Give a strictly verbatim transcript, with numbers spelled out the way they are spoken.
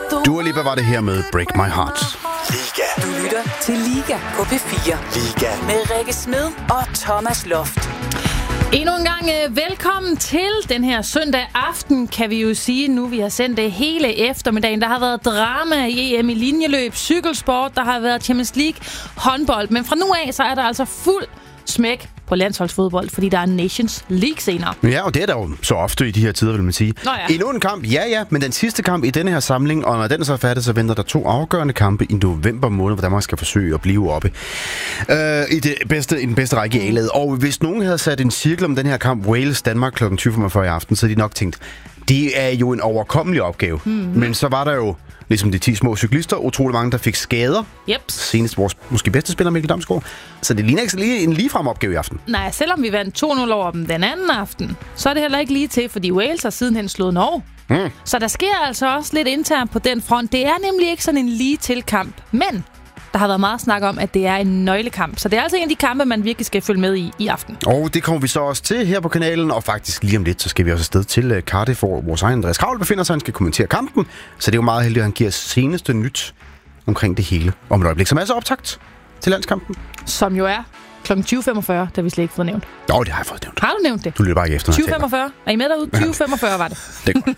Dua Lipa var det her med Break My Heart. Liga. Du lytter til Liga på P fire. Liga med Rikke Smed og Thomas Loft. Endnu en gang øh, velkommen til den her søndag aften, kan vi jo sige. Nu vi har sendt det hele eftermiddagen. Der har været drama i E M i linjeløb, cykelsport, der har været Champions League, håndbold. Men fra nu af, så er der altså fuld smæk på landsholdsfodbold, fordi der er Nations League senere. Ja, og det er der jo så ofte i de her tider, vil man sige. Nå ja. Endnu en kamp, ja ja, men den sidste kamp i denne her samling, og når den så er færdig, så venter der to afgørende kampe i november måned, hvor Danmark skal forsøge at blive oppe øh, i, det bedste, i den bedste række i A-laget. Og hvis nogen havde sat en cirkel om den her kamp, Wales-Danmark klokken tyve femogfyrre i aften, så havde de nok tænkt, det er jo en overkommelig opgave. Mm-hmm. Men så var der jo, ligesom de ti små cyklister, utrolig mange, der fik skader. Yep. Senest vores måske bedste spiller, Mikkel Damsgaard. Så det ligner ikke lige en ligefrem opgave i aften. Nej, selvom vi vandt to nul over dem den anden aften, så er det heller ikke lige til, fordi Wales har sidenhen slået Norge. Mm. Så der sker altså også lidt internt på den front. Det er nemlig ikke sådan en lige til kamp, men der har været meget snak om, at det er en nøglekamp. Så det er altså en af de kampe, man virkelig skal følge med i i aften. Og det kommer vi så også til her på kanalen, og faktisk lige om lidt, så skal vi også afsted til Cardiff, hvor vores egen Andreas Kravl befinder sig. Han skal kommentere kampen, så det er jo meget heldigt, at han giver seneste nyt omkring det hele om et øjeblik. Som er så optakt til landskampen. Som jo er klokken tyve femogfyrre, der vi slet ikke fået nævnt. Jo, det har jeg fået nævnt. Har du nævnt det? Du lytter bare ikke efter, tyve femogfyrre. Er I med derude? tyve femogfyrre var det. Det er godt.